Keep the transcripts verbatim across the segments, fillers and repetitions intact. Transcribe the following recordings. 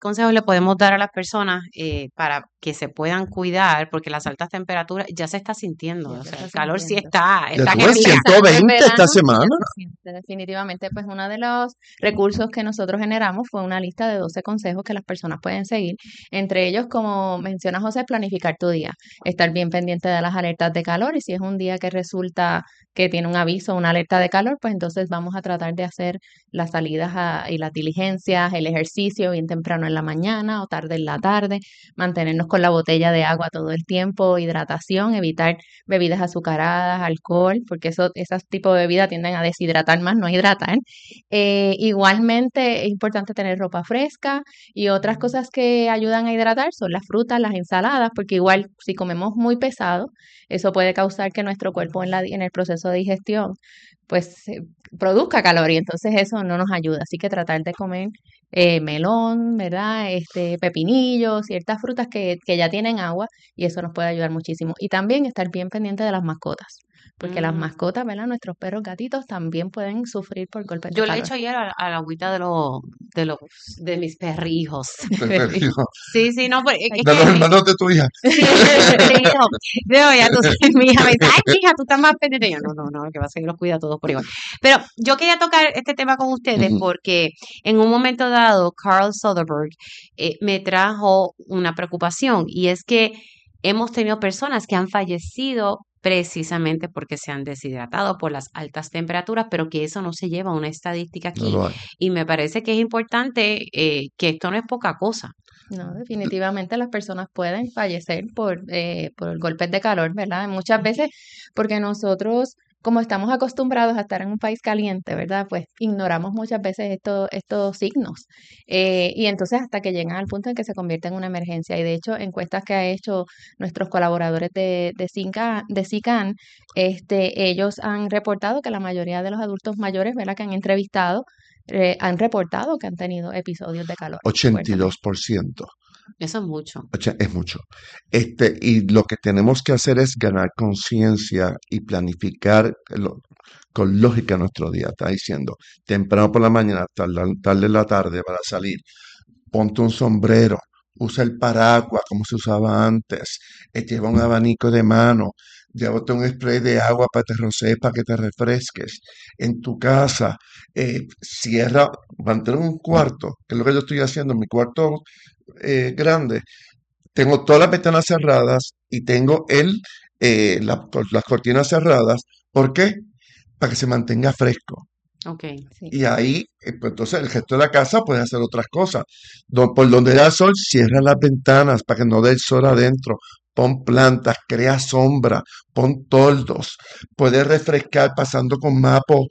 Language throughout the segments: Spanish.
consejos le podemos dar a las personas eh, para que se puedan cuidar? Porque las altas temperaturas ya se está sintiendo, Ya o se sea, está el calor sí sintiendo. está, Ya está que tuve pica. Empezando el ciento veinte esta verano, ya semana. se siente. Definitivamente, pues uno de los recursos que nosotros generamos fue una lista de doce consejos que las personas pueden seguir. Entre ellos, como menciona José, planificar tu día, estar bien pendiente de las alertas de calor y si es un día que resulta que tiene un aviso, una alerta de calor, pues entonces vamos a tratar de hacer las salidas a- y las diligencias, el ejercicio bien temprano en la mañana o tarde en la tarde, mantenernos con la botella de agua todo el tiempo, hidratación, evitar bebidas azucaradas, alcohol, porque eso, esos tipos de bebidas tienden a deshidratar más, no a hidratar. Eh, igualmente es importante tener ropa fresca y otras cosas que ayudan a hidratar son las frutas, las ensaladas, porque igual si comemos muy pesado, eso puede causar que nuestro cuerpo en, la, en el proceso de digestión pues eh, produzca calor y entonces eso no nos ayuda. Así que tratar de comer eh, melón, ¿verdad? Este, pepinillo, ciertas frutas que, que ya tienen agua y eso nos puede ayudar muchísimo. Y también estar bien pendiente de las mascotas, porque las Mm. mascotas, ¿verdad? Nuestros perros, gatitos también pueden sufrir por golpes de Yo le calor. echo hielo a, la a la agüita de los, de los, de mis perrijos. Te perdió. Sí, sí, no, pero es, es De los que hermanos de tu hija. sí, no, no, ya tú sabes, mi hija me dice, ay, mija, tú estás más pendiente. Yo, no, no, no, lo que pasa es que los cuida a todos por igual. Pero yo quería tocar este tema con ustedes Ujú. porque en un momento dado, Carl Soderberg eh, me trajo una preocupación y es que hemos tenido personas que han fallecido precisamente porque se han deshidratado por las altas temperaturas, pero que eso no se lleva a una estadística No aquí. lo hay. Y me parece que es importante eh, que esto no es poca cosa. No, definitivamente las personas pueden fallecer por, eh, por golpes de calor, ¿verdad? Muchas veces porque nosotros, como estamos acostumbrados a estar en un país caliente, ¿verdad? Pues ignoramos muchas veces estos, estos signos. Eh, y entonces hasta que llegan al punto en que se convierte en una emergencia. Y de hecho, encuestas que ha hecho nuestros colaboradores de, de SICA de SICAN, este, ellos han reportado que la mayoría de los adultos mayores, ¿verdad? Que han entrevistado, eh, han reportado que han tenido episodios de calor ochenta y fuertemente. dos por ciento. Eso es mucho. Ocha- Es mucho. Este, y lo que tenemos que hacer es ganar conciencia y planificar lo- con lógica nuestro día. Está diciendo, temprano por la mañana, tarde, tarde en la tarde para salir, ponte un sombrero, usa el paraguas como se usaba antes, eh, lleva un abanico de mano, llévate un spray de agua para que te rocees, para que te refresques. En tu casa, eh, cierra, mantén un cuarto, que es lo que yo estoy haciendo, mi cuarto eh, grande, tengo todas las ventanas cerradas y tengo el, eh, la- las cortinas cerradas. ¿Por qué? Para que se mantenga fresco. Ok. Sí. Y ahí, eh, pues entonces el resto de la casa puede hacer otras cosas. Do- por donde da el sol, cierra las ventanas para que no dé el sol adentro. Pon plantas, crea sombra, pon toldos. Puedes refrescar pasando con mapo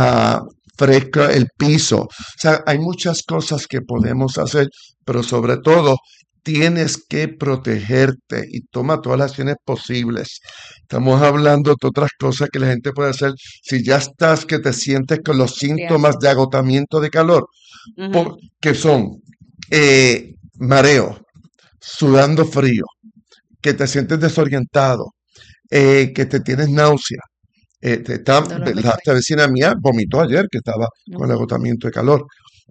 a fresca el piso. O sea, hay muchas cosas que podemos hacer, pero sobre todo tienes que protegerte y toma todas las acciones posibles. Estamos hablando de otras cosas que la gente puede hacer si ya estás que te sientes con los síntomas Resfriarse. de agotamiento de calor, Ujú. por- que son eh, mareo, sudando frío, que te sientes desorientado, eh, que te tienes náusea. Eh, te está- Dolor de la cabeza. esta vecina mía vomitó ayer que estaba con el Ujú. agotamiento de calor.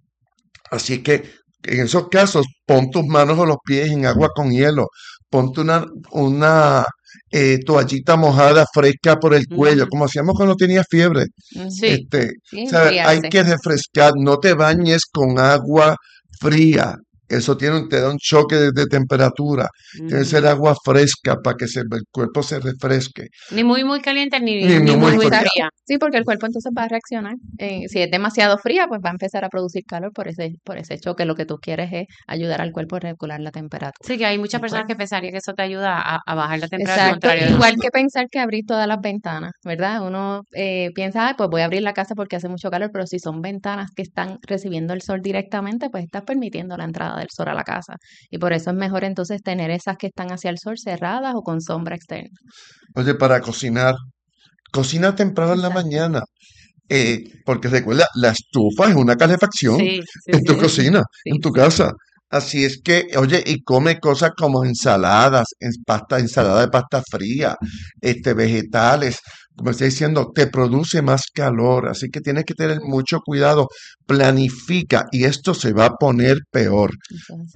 Así que en esos casos, pon tus manos o los pies en agua con hielo, ponte una, una eh, toallita mojada fresca por el cuello, Ujú. como hacíamos cuando tenía fiebre. Ujú. Sí. Este, Sí, o sea, hay enfriarse. que refrescar, no te bañes con agua fría. Eso tiene, un- te da un choque de, de temperatura. Tiene que ser Ujú. agua fresca para que se- el cuerpo se refresque. Ni muy, muy caliente, ni, Ni, ni no muy, muy muy fría. Exacto. fría. Sí, porque el cuerpo entonces va a reaccionar. Eh, si es demasiado fría, pues va a empezar a producir calor por ese, por ese choque. Lo que tú quieres es ayudar al cuerpo a regular la temperatura Sí, que hay muchas del personas cuerpo. que pensarían que eso te ayuda a, a bajar la temperatura, al Exacto, contrario de igual eso. que pensar que abrir todas las ventanas, ¿verdad? Uno eh, piensa, "Ay, pues voy a abrir la casa porque hace mucho calor", pero si son ventanas que están recibiendo el sol directamente, pues estás permitiendo la entrada del sol a la casa. Y por eso es mejor entonces tener esas que están hacia el sol cerradas o con sombra externa. Oye, para cocinar, cocina temprano en la Exacto. mañana. Eh, porque recuerda, la estufa es una calefacción Sí, sí, en tu sí. cocina, en Sí, tu sí. casa. Así es que, oye, y come cosas como ensaladas, en pasta, ensalada de pasta fría, este, vegetales. Como estoy diciendo, te produce más calor. Así que tienes que tener mucho cuidado. Planifica y esto se va a poner peor. Eso es así.